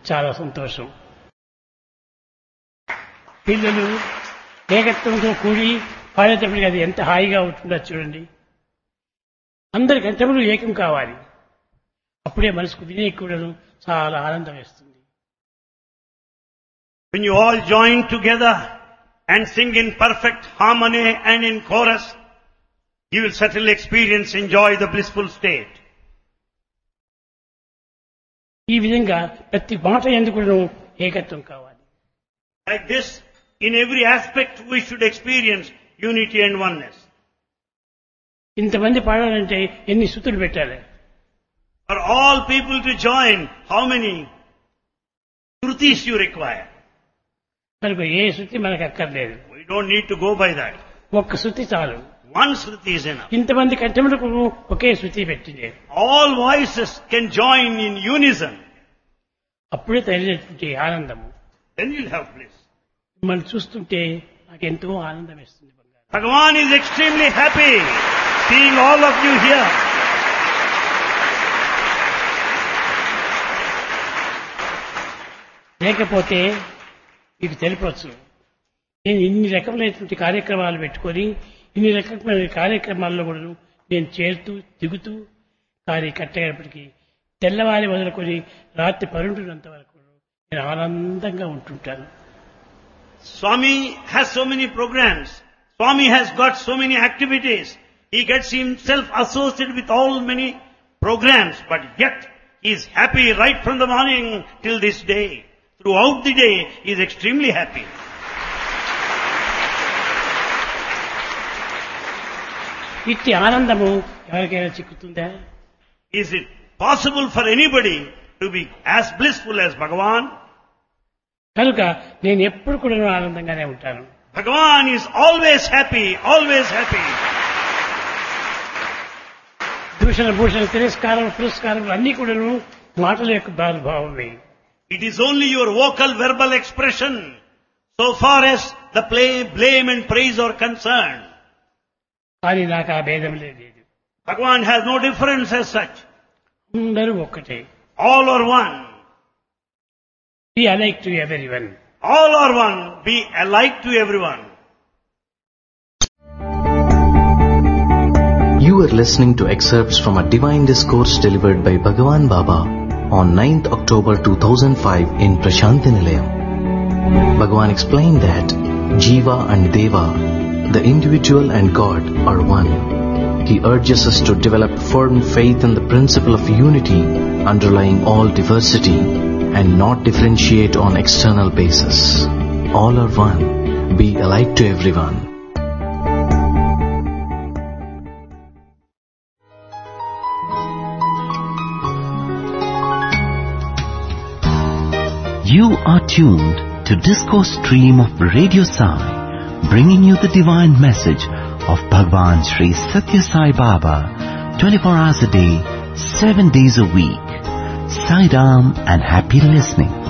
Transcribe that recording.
చాలా సంతోషం. పిల్లలు ఏకత్వంతో కూడి పాడేటప్పటికి అది ఎంత హాయిగా ఉంటుందో చూడండి. అందరి కంఠములు ఏకం కావాలి. అప్పుడే మనసుకు వినే కూడాను చాలా ఆనందం వేస్తుంది. When you all join together and sing in perfect harmony and in chorus, you will certainly enjoy the blissful state. ఈ విధంగా ప్రతి మాట ఎందుకు ఏకత్వం కావాలి. Like this, in every aspect we should experience unity and oneness. ఇంతమంది పాడాలంటే ఎన్ని శృతులు పెట్టాలి? For all people to join, how many shrutis you require? కనుక ఏ శృతి మనకు అక్కర్లేదు. We don't need to go by that. ఒక్క శృతి చాలు. One shruti is enough. ఇంతమంది కంఠములకు ఒకే శృతి పెట్టింది. All voices can join in unison. అప్పుడే తగినటువంటి ఆనందము. Then you'll have bliss. మిమ్మల్ని చూస్తుంటే నాకు ఎంతో ఆనందం వేస్తుంది. Bhagavan is extremely happy seeing all of you here. లేకపోతే మీకు తెలిపవచ్చు, నేను ఇన్ని రకములైనటువంటి కార్యక్రమాలు పెట్టుకొని ఇన్ని రకమైన కార్యక్రమాల్లో కూడా నేను చేరుతూ దిగుతూ కానీ కట్టేటప్పటికీ తెల్లవారి మొదలుకొని రాత్రి 12 వరకు నేను ఆనందంగా ఉంటుంటాను. Swami has so many programs. Swami has got so many activities. He gets himself associated with all many programs, but yet he is happy right from the morning till this day. Throughout the day, he is extremely happy. ఇట్టి ఆనందము ఎవరికైనా చిక్కుతుందా? Is it possible for anybody to be as blissful as Bhagavan? కనుక నేను ఎప్పుడు కూడా ఆనందంగానే ఉంటాను. Bhagavan is always happy, always happy. దూషణ భూషణ తిరస్కారం పురస్కారం అన్నీ కూడా మాటల యొక్క భావమే. It is only your vocal verbal expression so far as the blame and praise are concerned. కానీ నాకు ఆ భేదం లేదు. Bhagavan has no difference as such. అందరూ ఒక్కటే. All are one. Be alike to everyone. All are one. Be alike to everyone. You are listening to excerpts from a divine discourse delivered by Bhagavan Baba on 9th October 2005 in Prashanti Nilayam. Bhagavan explained that Jiva and Deva, the individual and God, are one. He urges us to develop firm faith in the principle of unity underlying all diversity and not differentiate on external basis. All are one. Be alike to everyone. You are tuned to Discourse Stream of Radio Sai, bringing you the divine message of Bhagavan Sri Satya Sai Baba, 24 hours a day, 7 days a week. Sai Ram and happy listening.